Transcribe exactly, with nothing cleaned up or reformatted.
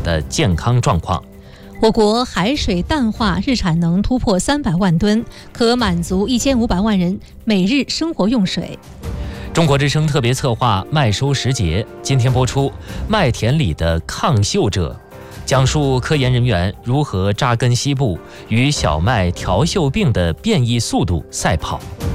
的健康状况。 我国海水淡化日产能突破三百万吨，可满足一千五百万人每日生活用水。 中国之声特别策划麦收时节，今天播出《麦田里的抗锈者》，讲述科研人员如何扎根西部，与小麦调锈病的变异速度赛跑。